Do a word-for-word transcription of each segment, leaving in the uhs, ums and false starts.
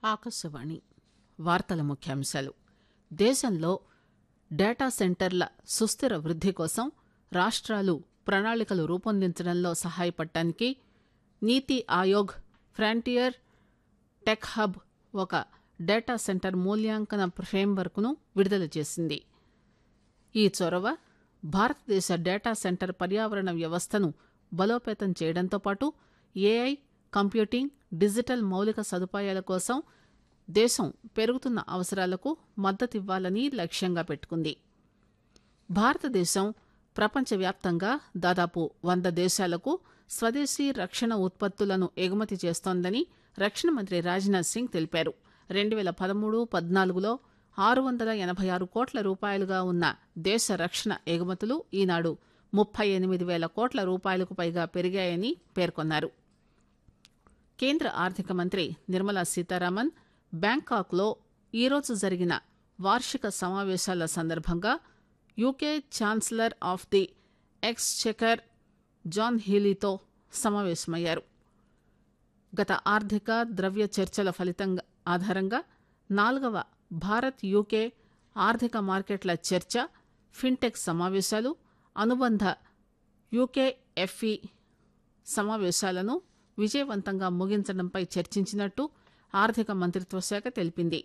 ఆకాశవాణి వార్తల ముఖ్యాంశాలు. దేశంలో డేటా సెంటర్ల సుస్థిర వృద్ది కోసం రాష్ట్రాలు ప్రణాళికలు రూపొందించడంలో సహాయపడటానికి నీతి ఆయోగ్ ఫ్రాంటియర్ టెక్ హబ్ ఒక డేటా సెంటర్ మూల్యాంకన ఫ్రేమ్వర్క్ ను విడుదల చేసింది. ఈ చొరవ భారతదేశ డేటా సెంటర్ పర్యావరణ వ్యవస్థను బలోపేతం చేయడంతో పాటు ఏఐ, కంప్యూటింగ్, డిజిటల్ మౌలిక సదుపాయాల కోసం దేశం పెరుగుతున్న అవసరాలకు మద్దతివ్వాలని లక్ష్యంగా పెట్టుకుంది. భారతదేశం ప్రపంచవ్యాప్తంగా దాదాపు వంద దేశాలకు స్వదేశీ రక్షణ ఉత్పత్తులను ఎగుమతి చేస్తోందని రక్షణ మంత్రి రాజ్నాథ్ సింగ్ తెలిపారు. రెండు పేల పదమూడు పద్నాలుగులో ఆరు వందల ఎనబై ఆరు కోట్ల రూపాయలుగా ఉన్న దేశ రక్షణ ఎగుమతులు ఈనాడు ముప్పై ఎనిమిది పేల కోట్ల రూపాయలకు పైగా పెరిగాయని పేర్కొన్నారు. కేంద్ర ఆర్థిక మంత్రి నిర్మలా సీతారామన్ బ్యాంకాక్లో ఈరోజు జరిగిన వార్షిక సమావేశాల సందర్భంగా UK chancellor of the Exchequer John హీలీతో సమావేశమయ్యారు. గత ఆర్థిక ద్రవ్య చర్చల ఫలితంగా ఆధారంగా నాలుగవ భారత్ యూకే ఆర్థిక మార్కెట్ల చర్చ, ఫిన్టెక్ సమావేశాలు, అనుబంధ యూకేఎఫ్ఈ సమావేశాలను విజయవంతంగా ముగించడంపై చర్చించినట్టు ఆర్థిక మంత్రిత్వ శాఖ తెలిపింది.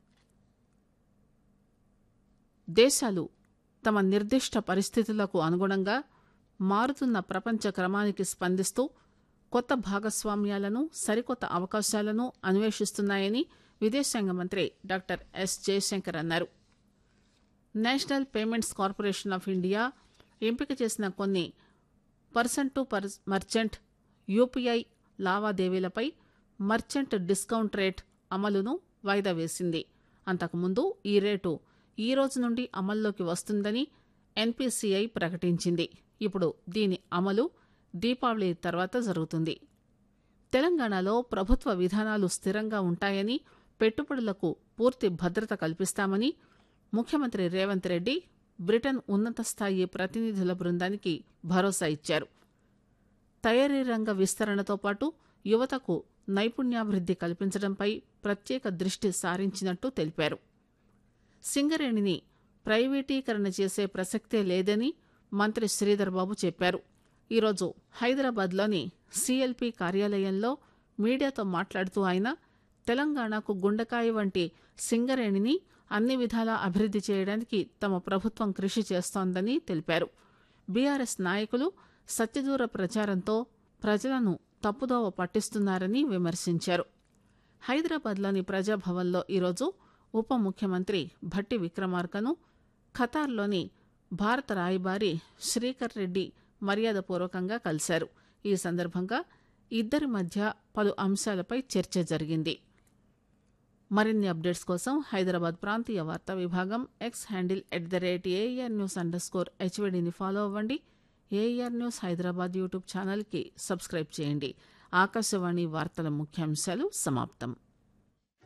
దేశాలు తమ నిర్దిష్ట పరిస్థితులకు అనుగుణంగా మారుతున్న ప్రపంచ క్రమానికి స్పందిస్తూ కొత్త భాగస్వామ్యాలను, సరికొత్త అవకాశాలను అన్వేషిస్తున్నాయని విదేశాంగ మంత్రి డాక్టర్ ఎస్ జయశంకర్ అన్నారు. National payments corporation of India ఎంపిక చేసిన కొన్ని person to merchant UPI లావాదేవీలపై merchant discount rate అమలును వాయిదా వేసింది. అంతకుముందు ఈ రేటు ఈ రోజు నుండి అమల్లోకి వస్తుందని ఎన్పీసీఐ ప్రకటించింది. ఇప్పుడు దీని అమలు దీపావళి తర్వాత జరుగుతుంది. తెలంగాణలో ప్రభుత్వ విధానాలు స్థిరంగా ఉంటాయని, పెట్టుబడులకు పూర్తి భద్రత కల్పిస్తామని ముఖ్యమంత్రి రేవంత్ రెడ్డి బ్రిటన్ ఉన్నత స్థాయి ప్రతినిధుల బృందానికి భరోసా ఇచ్చారు. తయారీ రంగ విస్తరణతో పాటు యువతకు నైపుణ్యాభివృద్ది కల్పించడంపై ప్రత్యేక దృష్టి సారించినట్టు తెలిపారు. సింగరేణిని ప్రైవేటీకరణ చేసే ప్రసక్తే లేదని మంత్రి శ్రీధర్ బాబు చెప్పారు. ఈరోజు హైదరాబాద్లోని సీఎల్పీ కార్యాలయంలో మీడియాతో మాట్లాడుతూ ఆయన తెలంగాణకు గుండెకాయ వంటి సింగరేణిని అన్ని విధాలా అభివృద్ది చేయడానికి తమ ప్రభుత్వం కృషి చేస్తోందని తెలిపారు. బీఆర్ఎస్ నాయకులు సత్యదూర ప్రచారంతో ప్రజలను తప్పుదోవ పట్టిస్తున్నారని విమర్శించారు. హైదరాబాద్లోని ప్రజాభవన్లో ఈరోజు ఉప ముఖ్యమంత్రి భట్టి విక్రమార్కను ఖతార్లోని భారత రాయబారి శ్రీకర్ రెడ్డి మర్యాదపూర్వకంగా కలిశారు. ఈ సందర్భంగా ఇద్దరి మధ్య పలు అంశాలపై చర్చ జరిగింది. మరిన్ని అప్డేట్స్ కోసం హైదరాబాద్ ప్రాంతీయ వార్తా విభాగం X handle at the rate AR news under score హెచ్వీడీని follow అవ్వండి. ఏఆర్ న్యూస్ హైదరాబాద్ యూట్యూబ్ ఛానల్కి సబ్స్క్రైబ్ చేయండి. ఆకాశవాణి వార్తల ముఖ్యాంశాలు సమాప్తం.